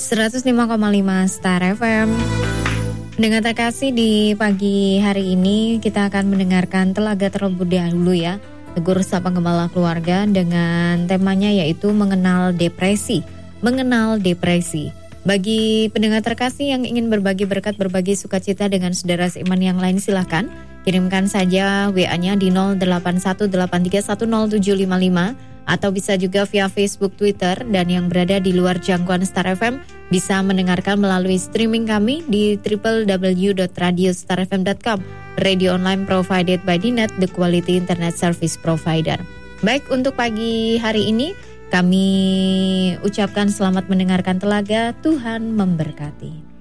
105,5 Star FM. Pendengar terkasih, di pagi hari ini kita akan mendengarkan Telaga terlebih dahulu ya. Tegur Sapa Gembala Keluarga dengan temanya yaitu mengenal depresi. Mengenal depresi. Bagi pendengar terkasih yang ingin berbagi berkat, berbagi sukacita dengan saudara seiman yang lain, silahkan kirimkan saja WA-nya di 0818310755 atau bisa juga via Facebook, Twitter, dan yang berada di luar jangkauan Star FM bisa mendengarkan melalui streaming kami di www.radiostarfm.com. Radio online provided by Dinet, the quality internet service provider. Baik, untuk pagi hari ini kami ucapkan selamat mendengarkan Telaga, Tuhan memberkati.